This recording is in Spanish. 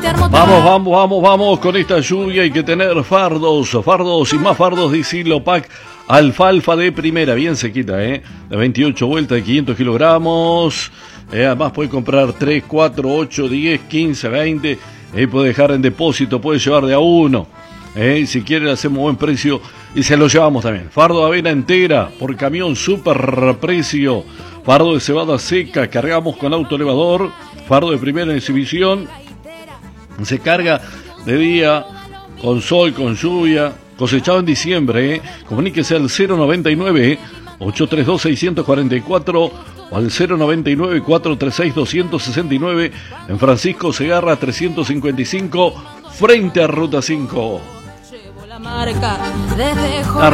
Vamos con esta lluvia. Hay que tener fardos y más fardos de Silopac. Alfalfa de primera, bien sequita, de 28 vueltas, de 500 kilogramos. Además puede comprar 3, 4, 8, 10, 15, 20. Puede dejar en depósito, puede llevar de a uno. Si quiere le hacemos buen precio y se lo llevamos también. Fardo de avena entera por camión, super precio. Fardo de cebada seca, cargamos con autoelevador. Fardo de primera exhibición. Se carga de día, con sol, con lluvia. Cosechado en diciembre, Comuníquese al 099 832 644 o al 099 436 269 en Francisco Segarra 355 frente a Ruta 5.